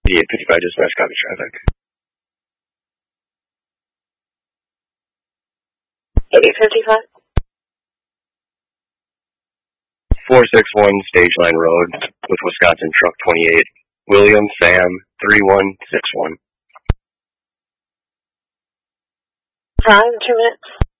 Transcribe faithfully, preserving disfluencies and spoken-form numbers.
Yeah, fifty-five dispatch, copy traffic. eight fifty-five? four six one Stage Line Road with Wisconsin Truck twenty-eight. William Sam three one six one. Time, two minutes.